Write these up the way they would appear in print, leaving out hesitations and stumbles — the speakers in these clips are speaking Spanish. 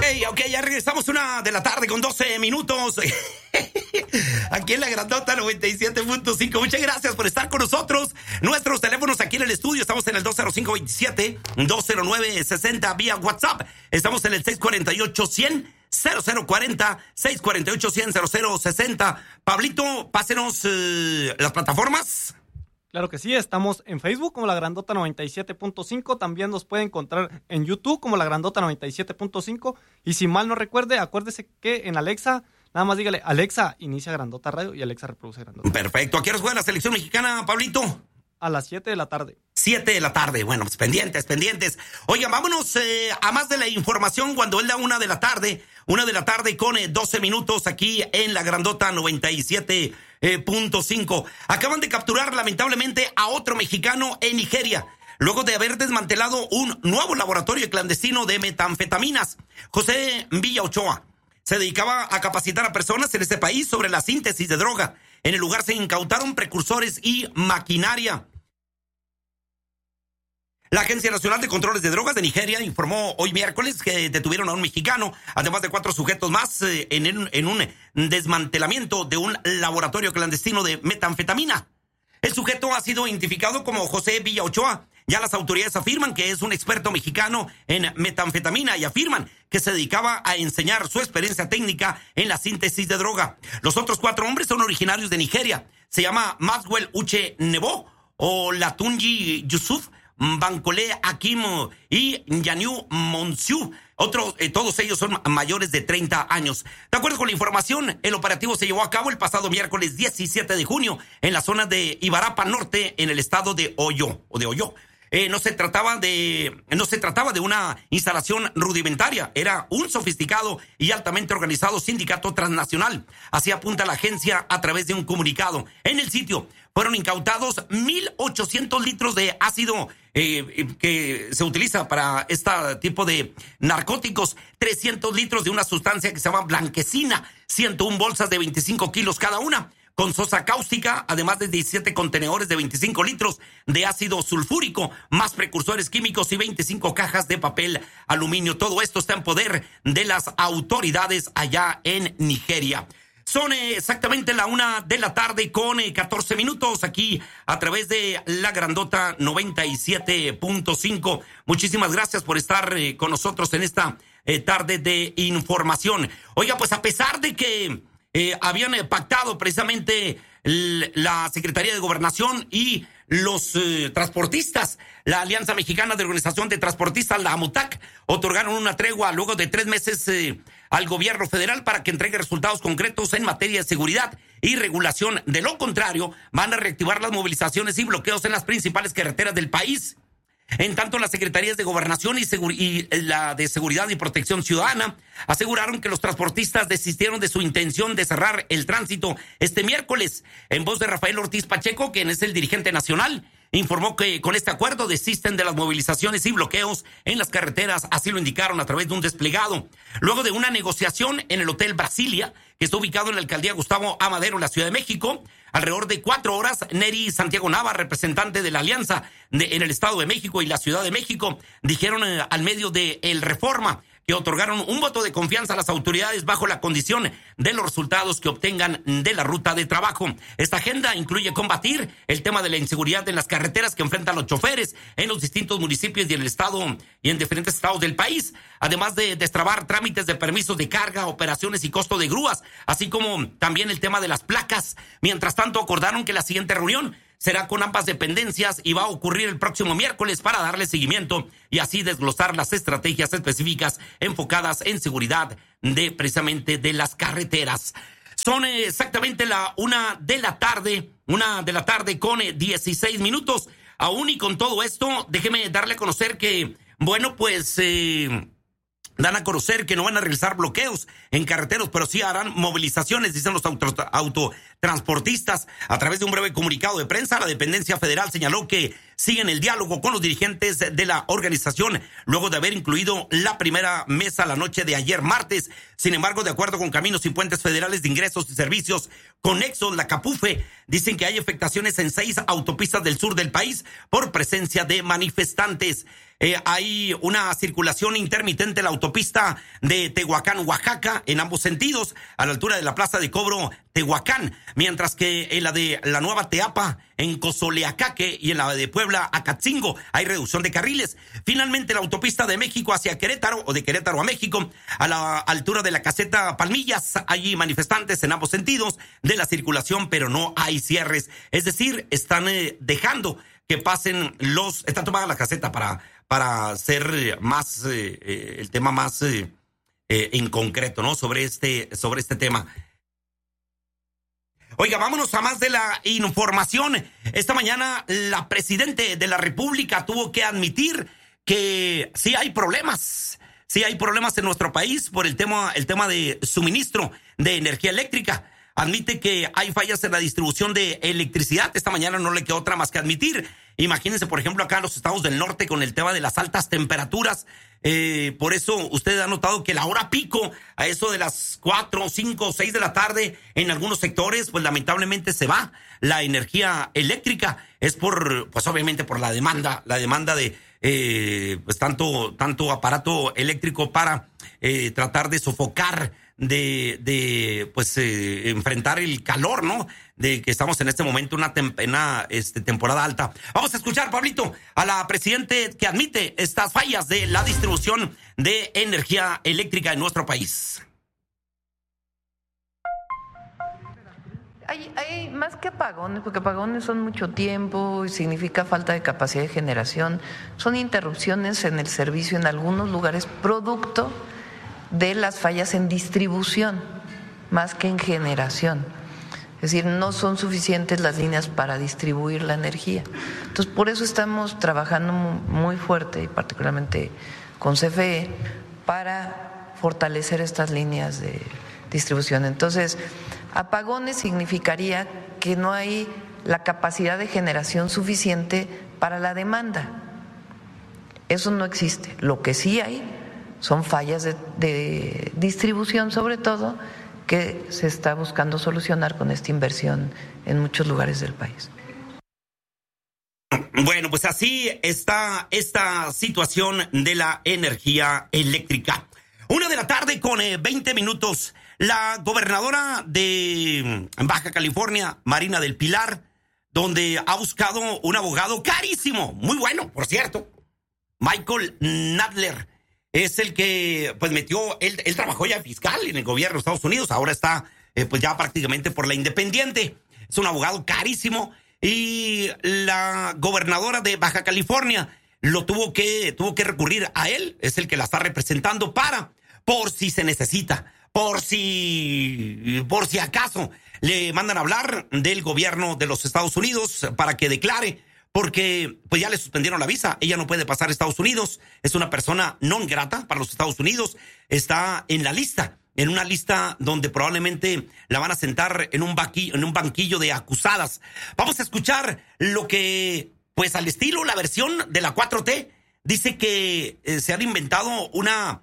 Ok, ya regresamos 1:00 con 12 minutos. Aquí en la Grandota 97.5. Muchas gracias por estar con nosotros. Nuestros teléfonos aquí en el estudio. Estamos en el 205-27-209-60 vía WhatsApp. Estamos en el 648-100-0040, 648-100-0060. Pablito, pásenos las plataformas. Claro que sí, estamos en Facebook como La Grandota 97.5, también nos puede encontrar en YouTube como La Grandota 97.5, y si mal no recuerde, acuérdese que en Alexa, nada más dígale, Alexa, inicia Grandota Radio, y Alexa reproduce Grandota. Perfecto. ¿A qué hora juega la selección mexicana, Pablito? A las 7 de la tarde. 7 de la tarde, bueno, pues pendientes. Oigan, vámonos a más de la información cuando él da 1 de la tarde con 12 minutos aquí en la Grandota 97.5. Acaban de capturar lamentablemente a otro mexicano en Nigeria, luego de haber desmantelado un nuevo laboratorio clandestino de metanfetaminas. José Villa Ochoa se dedicaba a capacitar a personas en este país sobre la síntesis de droga. En el lugar se incautaron precursores y maquinaria. La Agencia Nacional de Controles de Drogas de Nigeria informó hoy miércoles que detuvieron a un mexicano, además de 4 sujetos más, en un desmantelamiento de un laboratorio clandestino de metanfetamina. El sujeto ha sido identificado como José Villa Ochoa. Ya las autoridades afirman que es un experto mexicano en metanfetamina y afirman que se dedicaba a enseñar su experiencia técnica en la síntesis de droga. Los otros 4 hombres son originarios de Nigeria. Se llama Maxwell Uche Nebo, Olatunji Yusuf, Bankole Akim y Yaniu Monsiu. Todos ellos son mayores de 30 años. De acuerdo con la información, el operativo se llevó a cabo el pasado miércoles 17 de junio en la zona de Ibarapa Norte, en el estado de Oyo. No se trataba de una instalación rudimentaria, era un sofisticado y altamente organizado sindicato transnacional. Así apunta la agencia a través de un comunicado. En el sitio fueron incautados 1,800 litros de ácido que se utiliza para este tipo de narcóticos, 300 litros de una sustancia que se llama blanquecina, 101 bolsas de 25 kilos cada una, con sosa cáustica, además de 17 contenedores de 25 litros de ácido sulfúrico, más precursores químicos y 25 cajas de papel aluminio. Todo esto está en poder de las autoridades allá en Nigeria. Son exactamente la 1 de la tarde con 14 minutos aquí a través de la Grandota 97.5. Muchísimas gracias por estar con nosotros en esta tarde de información. Oiga, pues a pesar de que habían pactado precisamente la Secretaría de Gobernación y los transportistas, la Alianza Mexicana de Organización de Transportistas, la AMUTAC, otorgaron una tregua luego de 3 meses al gobierno federal para que entregue resultados concretos en materia de seguridad y regulación. De lo contrario, van a reactivar las movilizaciones y bloqueos en las principales carreteras del país. En tanto, las secretarías de Gobernación y la de Seguridad y Protección Ciudadana aseguraron que los transportistas desistieron de su intención de cerrar el tránsito este miércoles. En voz de Rafael Ortiz Pacheco, quien es el dirigente nacional, informó que con este acuerdo desisten de las movilizaciones y bloqueos en las carreteras, así lo indicaron a través de un desplegado. Luego de una negociación en el Hotel Brasilia, que está ubicado en la alcaldía Gustavo A. Madero, en la Ciudad de México, alrededor de 4 horas, Neri Santiago Nava, representante de la Alianza en el Estado de México y la Ciudad de México, dijeron al medio de El Reforma que otorgaron un voto de confianza a las autoridades bajo la condición de los resultados que obtengan de la ruta de trabajo. Esta agenda incluye combatir el tema de la inseguridad en las carreteras que enfrentan los choferes en los distintos municipios y en el estado y en diferentes estados del país, además de destrabar trámites de permisos de carga, operaciones y costo de grúas, así como también el tema de las placas. Mientras tanto, acordaron que la siguiente reunión será con ambas dependencias y va a ocurrir el próximo miércoles para darle seguimiento y así desglosar las estrategias específicas enfocadas en seguridad precisamente de las carreteras. Son exactamente la 1 de la tarde con 16 minutos. Aún y con todo esto, déjeme darle a conocer que, bueno, pues dan a conocer que no van a realizar bloqueos en carreteros, pero sí harán movilizaciones, dicen los autotransportistas. A través de un breve comunicado de prensa, la dependencia federal señaló que siguen el diálogo con los dirigentes de la organización, luego de haber incluido la primera mesa la noche de ayer martes. Sin embargo, de acuerdo con Caminos y Puentes Federales de Ingresos y Servicios Conexos, la CAPUFE, dicen que hay afectaciones en 6 autopistas del sur del país por presencia de manifestantes. Hay una circulación intermitente en la autopista de Tehuacán, Oaxaca, en ambos sentidos, a la altura de la Plaza de Cobro Tehuacán, mientras que en la de la Nueva Teapa, en Cozoleacaque, y en la de Puebla, Acatzingo, hay reducción de carriles. Finalmente, la autopista de México hacia Querétaro, o de Querétaro a México, a la altura de la caseta Palmillas, hay manifestantes en ambos sentidos de la circulación, pero no hay cierres. Es decir, están dejando que pasen está tomada la caseta para hacer más, el tema más en concreto, ¿no? Sobre este tema. Oiga, vámonos a más de la información. Esta mañana la presidenta de la República tuvo que admitir que sí hay problemas. Sí hay problemas en nuestro país por el tema de suministro de energía eléctrica. Admite que hay fallas en la distribución de electricidad. Esta mañana no le quedó otra más que admitir. Imagínense, por ejemplo, acá en los estados del norte con el tema de las altas temperaturas. Por eso usted ha notado que la hora pico, a eso de las 4, 5, 6 de la tarde, en algunos sectores, pues lamentablemente se va la energía eléctrica. Es pues obviamente por la demanda de pues tanto aparato eléctrico para tratar de sofocar, de enfrentar el calor, ¿no? De que estamos en este momento una temporada alta. Vamos a escuchar, Pablito, a la presidenta que admite estas fallas de la distribución de energía eléctrica en nuestro país. Hay más que apagones, porque apagones son mucho tiempo y significa falta de capacidad de generación. Son interrupciones en el servicio en algunos lugares producto de las fallas en distribución, más que en generación. Es decir, no son suficientes las líneas para distribuir la energía. Entonces, por eso estamos trabajando muy fuerte, y particularmente con CFE, para fortalecer estas líneas de distribución. Entonces, apagones significaría que no hay la capacidad de generación suficiente para la demanda. Eso no existe. Lo que sí hay son fallas de distribución, sobre todo, que se está buscando solucionar con esta inversión en muchos lugares del país. Bueno, pues así está esta situación de la energía eléctrica. 1:00 con 20 minutos. La gobernadora de Baja California, Marina del Pilar, donde ha buscado un abogado carísimo, muy bueno, por cierto, Michael Nadler, es el que pues él trabajó ya fiscal en el gobierno de Estados Unidos, ahora está pues ya prácticamente por la independiente. Es un abogado carísimo y la gobernadora de Baja California tuvo que recurrir a él, es el que la está representando por si se necesita, por si acaso le mandan a hablar del gobierno de los Estados Unidos para que declare, porque pues ya le suspendieron la visa, ella no puede pasar a Estados Unidos, es una persona non grata para los Estados Unidos, está en una lista donde probablemente la van a sentar en un banquillo de acusadas. Vamos a escuchar lo que, pues al estilo, la versión de la 4T, dice que se han inventado una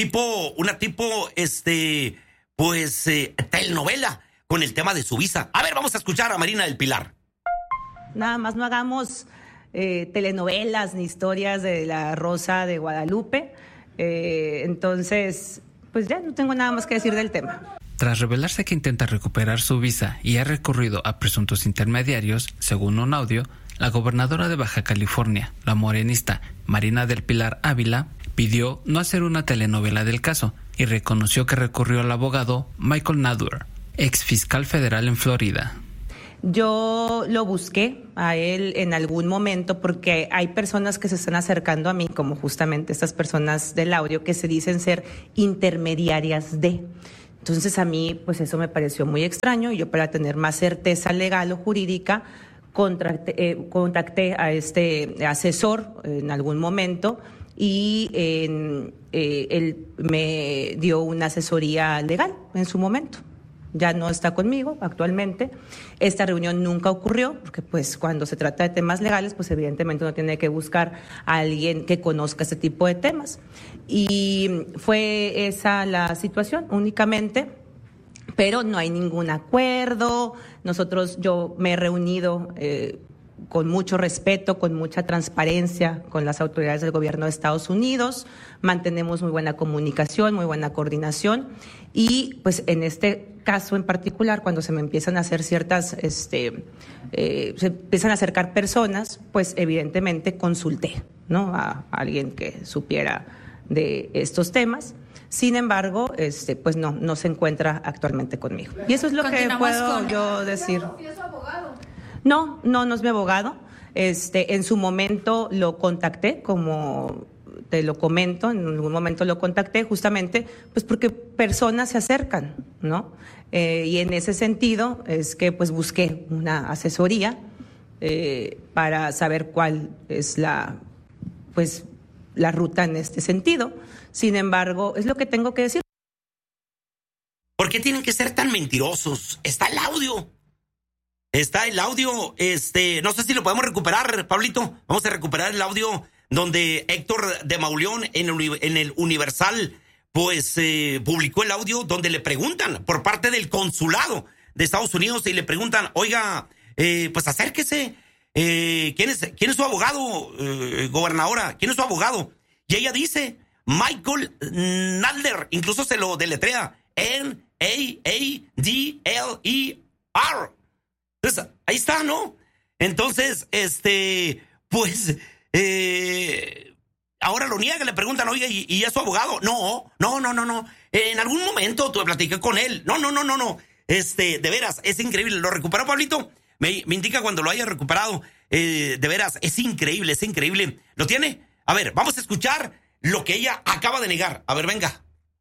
telenovela con el tema de su visa. A ver, vamos a escuchar a Marina del Pilar. Nada más no hagamos telenovelas ni historias de la Rosa de Guadalupe. Entonces, pues ya no tengo nada más que decir del tema. Tras revelarse que intenta recuperar su visa y ha recurrido a presuntos intermediarios, según un audio, la gobernadora de Baja California, la morenista Marina del Pilar Ávila, pidió no hacer una telenovela del caso y reconoció que recurrió al abogado Michael Nadler, ex fiscal federal en Florida. Yo lo busqué a él en algún momento porque hay personas que se están acercando a mí, como justamente estas personas del audio, que se dicen ser intermediarias de. Entonces a mí, pues eso me pareció muy extraño y yo, para tener más certeza legal o jurídica, contacté a este asesor en algún momento y él me dio una asesoría legal en su momento. Ya no está conmigo actualmente. Esta reunión nunca ocurrió porque pues cuando se trata de temas legales pues evidentemente uno tiene que buscar a alguien que conozca ese tipo de temas. Y fue esa la situación únicamente, pero no hay ningún acuerdo. Yo me he reunido con mucho respeto, con mucha transparencia con las autoridades del gobierno de Estados Unidos. Mantenemos muy buena comunicación, muy buena coordinación y pues en este caso en particular, cuando se me empiezan a hacer ciertas, se empiezan a acercar personas, pues evidentemente consulté, ¿no?, a alguien que supiera de estos temas. Sin embargo, pues no se encuentra actualmente conmigo. Y eso es lo que puedo yo decir. No es mi abogado. En su momento lo contacté, como te lo comento, en algún momento lo contacté justamente pues porque personas se acercan, ¿no? Y en ese sentido es que pues busqué una asesoría para saber cuál es la ruta en este sentido. Sin embargo, es lo que tengo que decir. ¿Por qué tienen que ser tan mentirosos? Está el audio. No sé si lo podemos recuperar, Pablito. Vamos a recuperar el audio donde Héctor de Mauleón en el Universal, pues publicó el audio donde le preguntan por parte del consulado de Estados Unidos y le preguntan, oiga, pues acérquese, ¿quién es su abogado, gobernadora? ¿Quién es su abogado? Y ella dice, Michael Nadler, incluso se lo deletrea, Nadler. Entonces, ahí está, ¿no? Entonces, pues, ahora lo niega, le preguntan, oiga, ¿y es su abogado? No. En algún momento tuve platiqué con él. No. De veras, es increíble. ¿Lo recuperó, Pablito? Me indica cuando lo haya recuperado. De veras, es increíble. ¿Lo tiene? A ver, vamos a escuchar lo que ella acaba de negar. A ver, venga.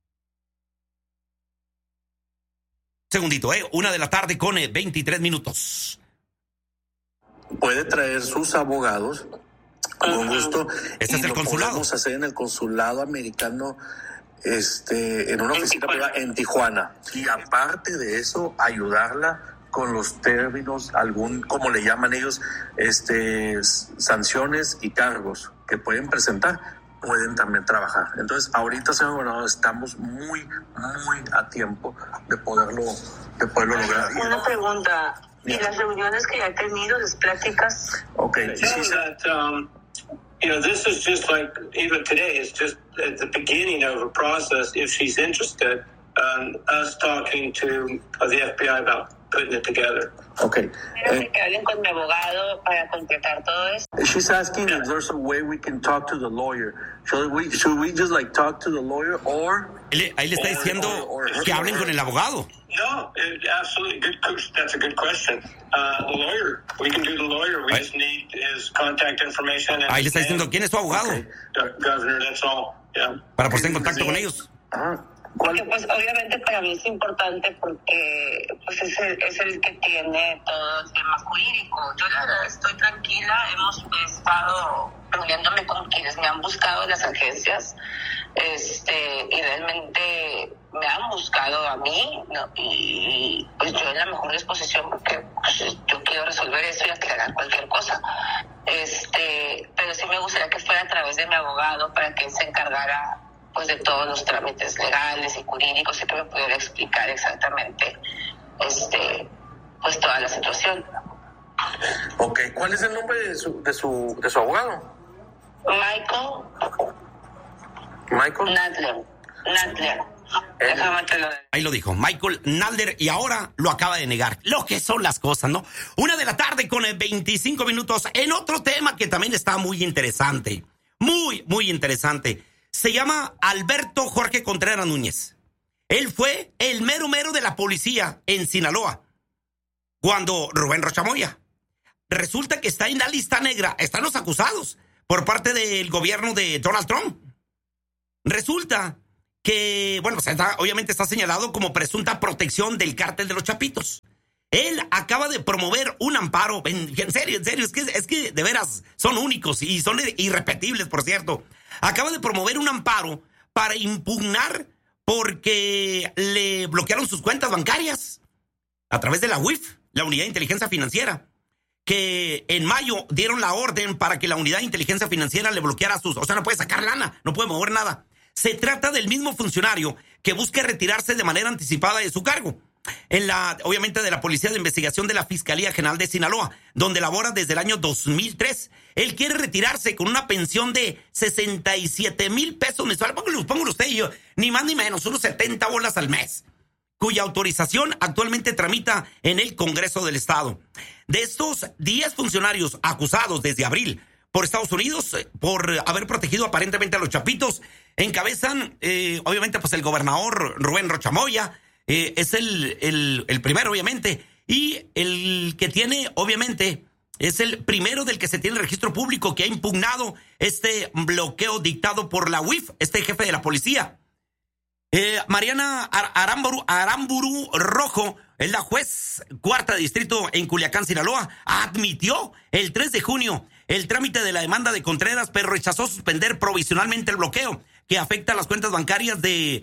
Segundito, 1:00 p.m. con 23 minutos. Puede traer sus abogados con gusto. Este es el consulado. Podemos hacer en el consulado americano, en una oficina privada en Tijuana. Y aparte de eso, ayudarla con los términos, como le llaman ellos, sanciones y cargos que pueden presentar. Pueden también trabajar. Entonces, ahorita, señor gobernador, estamos muy a tiempo de poderlo lograr. Una pregunta. ¿Y las reuniones que ya he tenido, las pláticas? Okay. This is just like, even today, it's just at the beginning of a process, if she's interested, us talking to the FBI about putting it together. Okay. Quiero que hablen con mi abogado para completar todo esto. She's asking if there's a way we can talk to the lawyer. Should we just talk to the lawyer or? Ahí le está diciendo que hablen con el abogado. No, absolutely good. That's a good question. The lawyer, we can do the lawyer. We just need his contact information. Ahí le está diciendo quién es su abogado. Okay. Governor, that's all. Yeah. Para ponerse en contacto con ellos. Porque pues obviamente para mí es importante porque pues es el que tiene todo el tema jurídico. Yo la verdad estoy tranquila, hemos estado reuniéndome con quienes me han buscado en las agencias y realmente me han buscado a mí, ¿no? Y pues yo en la mejor disposición porque pues, yo quiero resolver esto y aclarar cualquier cosa. Pero sí me gustaría que fuera a través de mi abogado para que él se encargara pues de todos los trámites legales y jurídicos y que me pudiera explicar exactamente pues toda la situación. Okay, ¿cuál es el nombre de su abogado? Michael Nadler. Déjame te lo... Ahí lo dijo, Michael Nadler, y ahora lo acaba de negar. Lo que son las cosas, ¿no? 1:00 con 25 minutos en otro tema que también está muy interesante. Muy interesante. Se llama Alberto Jorge Contreras Núñez. Él fue el mero de la policía en Sinaloa cuando Rubén Rocha Moya. Resulta que está en la lista negra, están los acusados por parte del gobierno de Donald Trump. Resulta que, obviamente está señalado como presunta protección del cártel de los Chapitos. Él acaba de promover un amparo, en serio, es que de veras son únicos y son irrepetibles, por cierto. Acaba de promover un amparo para impugnar porque le bloquearon sus cuentas bancarias a través de la UIF, la Unidad de Inteligencia Financiera, que en mayo dieron la orden para que la Unidad de Inteligencia Financiera le bloqueara no puede sacar lana, no puede mover nada. Se trata del mismo funcionario que busca retirarse de manera anticipada de su cargo. obviamente de la Policía de Investigación de la Fiscalía General de Sinaloa, donde labora desde el año 2003. Él quiere retirarse con una pensión de 67,000 pesos mensuales. Póngalo usted y yo, ni más ni menos, unos 70 bolas al mes, cuya autorización actualmente tramita en el Congreso del Estado. De estos 10 funcionarios acusados desde abril por Estados Unidos por haber protegido aparentemente a los chapitos, encabezan, obviamente, pues el gobernador Rubén Rocha Moya, es el primero, obviamente, y el que tiene, obviamente, es el primero del que se tiene el registro público que ha impugnado este bloqueo dictado por la UIF, este jefe de la policía. Mariana Aramburu Rojo es la juez cuarta de distrito en Culiacán, Sinaloa. Admitió el 3 de junio el trámite de la demanda de Contreras, pero rechazó suspender provisionalmente el bloqueo que afecta a las cuentas bancarias de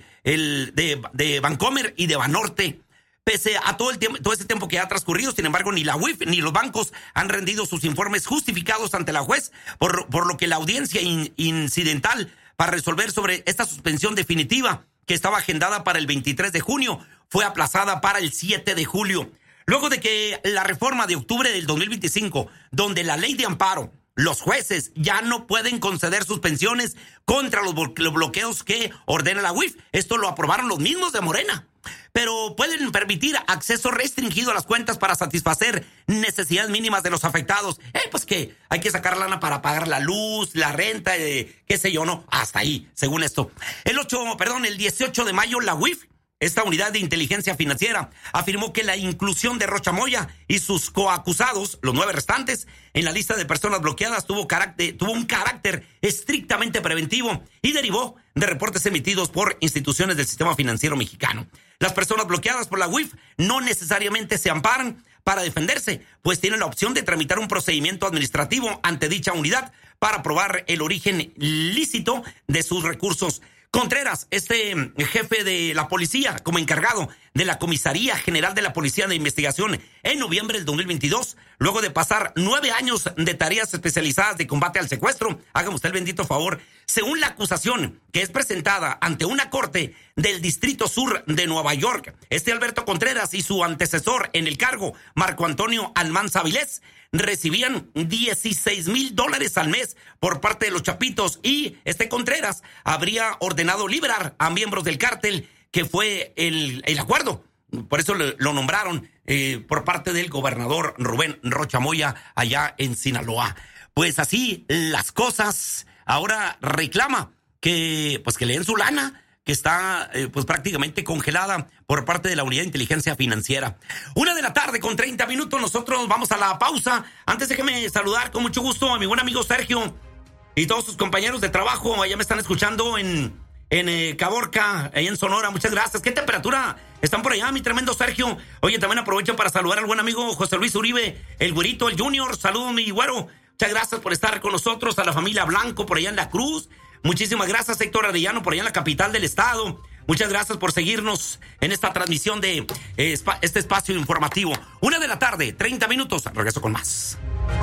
Bancomer y de Banorte. Pese a todo ese tiempo que ha transcurrido, sin embargo, ni la UIF ni los bancos han rendido sus informes justificados ante la juez, por lo que la audiencia incidental para resolver sobre esta suspensión definitiva, que estaba agendada para el 23 de junio, fue aplazada para el 7 de julio. Luego de que la reforma de octubre del 2025, donde la ley de amparo, los jueces ya no pueden conceder suspensiones contra los bloqueos que ordena la UIF. Esto lo aprobaron los mismos de Morena. Pero pueden permitir acceso restringido a las cuentas para satisfacer necesidades mínimas de los afectados. Pues que hay que sacar lana para pagar la luz, la renta, qué sé yo, ¿no? Hasta ahí, según esto. El 18 de mayo, la UIF, esta unidad de inteligencia financiera, afirmó que la inclusión de Rocha Moya y sus coacusados, los 9 restantes, en la lista de personas bloqueadas tuvo un carácter estrictamente preventivo y derivó de reportes emitidos por instituciones del sistema financiero mexicano. Las personas bloqueadas por la UIF no necesariamente se amparan para defenderse, pues tienen la opción de tramitar un procedimiento administrativo ante dicha unidad para probar el origen lícito de sus recursos. Contreras, este jefe de la policía, como encargado de la Comisaría General de la Policía de Investigación en noviembre del 2022, luego de pasar 9 años de tareas especializadas de combate al secuestro, hágame usted el bendito favor, según la acusación que es presentada ante una corte del Distrito Sur de Nueva York, Alberto Contreras y su antecesor en el cargo, Marco Antonio Almanza Vilés, recibían $16,000 al mes por parte de los chapitos, y Contreras habría ordenado liberar a miembros del cártel, que fue el acuerdo. Por eso lo nombraron por parte del gobernador Rubén Rocha Moya allá en Sinaloa. Pues así las cosas. Ahora reclama que le den su lana, que está pues prácticamente congelada por parte de la Unidad de Inteligencia Financiera. 1:30 p.m. Nosotros vamos a la pausa. Antes déjeme saludar con mucho gusto a mi buen amigo Sergio y todos sus compañeros de trabajo. Allá me están escuchando en Caborca, ahí en Sonora. Muchas gracias. ¿Qué temperatura están por allá, mi tremendo Sergio? Oye, también aprovecho para saludar al buen amigo José Luis Uribe, el güerito, el Junior. Saludos, mi güero. Muchas gracias por estar con nosotros. A la familia Blanco por allá en La Cruz. Muchísimas gracias, Héctor Arellano, por allá en la capital del estado. Muchas gracias por seguirnos en esta transmisión de este espacio informativo. 1:30 p.m. Regreso con más.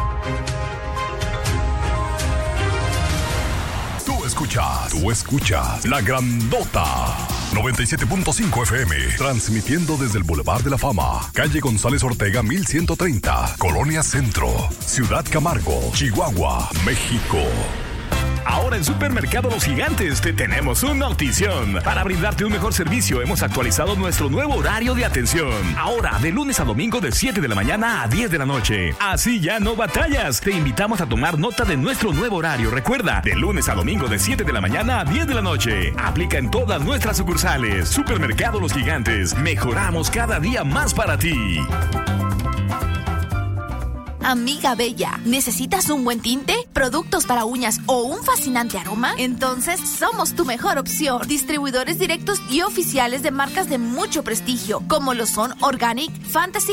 Tú escuchas La Grandota 97.5 FM, transmitiendo desde el Boulevard de la Fama, calle González Ortega 1130, Colonia Centro, Ciudad Camargo, Chihuahua, México. Ahora en Supermercado Los Gigantes te tenemos una notición. Para brindarte un mejor servicio, hemos actualizado nuestro nuevo horario de atención. Ahora, de lunes a domingo de 7 de la mañana a 10 de la noche. Así ya no batallas. Te invitamos a tomar nota de nuestro nuevo horario. Recuerda, de lunes a domingo de 7 de la mañana a 10 de la noche. Aplica en todas nuestras sucursales. Supermercado Los Gigantes. Mejoramos cada día más para ti. Amiga bella, ¿necesitas un buen tinte, productos para uñas o un fascinante aroma? Entonces somos tu mejor opción. Distribuidores directos y oficiales de marcas de mucho prestigio, como lo son Organic, Fantasy